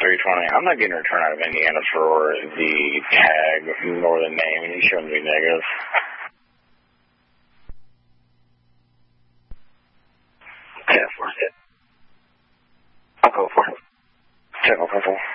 320. I'm not getting a return out of Indiana for the tag nor the name. He's showing me negative. Yeah, for it. I'll go for it. Check on purple.